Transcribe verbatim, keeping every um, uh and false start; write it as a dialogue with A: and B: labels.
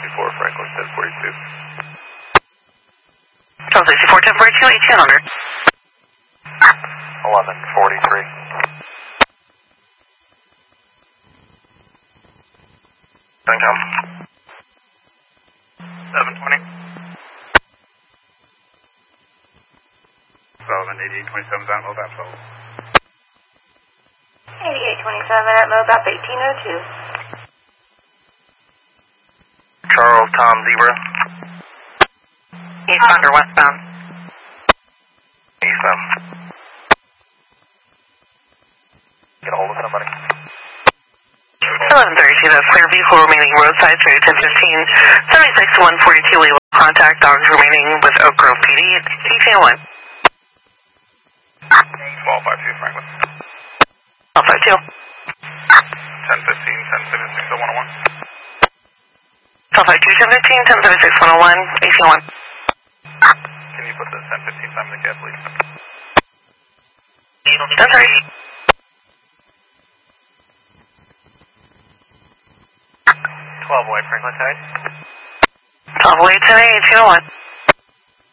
A: sixty-four, Franklin ten forty-two.
B: twelve sixty-four, ten forty-two, eighteen hundred.
A: eleven forty-three. Income. seven twenty. Sullivan, eighty-eight twenty-seven, at Mobap, Sullivan.
C: eighty-eight twenty-seven at Mobap, eighteen oh two.
A: Charles, Tom, Zebra.
B: Eastbound or westbound?
A: Eastbound. Get a hold of somebody.
B: eleven thirty-two, that's clear. Vehicle remaining roadside through ten fifteen. seventy-six to one forty-two, we will contact dogs remaining with Oak Grove P D. eighteen oh one.
A: twelve fifty-two, Franklin.
B: twelve fifty-two.
A: ten fifteen, ten seventy-six, oh one oh one.
B: twelve fifty-two, ten fifteen, ten seventy-six, one oh one, eighteen oh one.
A: Can you put the ten fifteen time in the cab, please?
B: That's right.
A: twelve white, Franklin, tag.
B: twelve oh eight, ten eighty, eighteen oh one.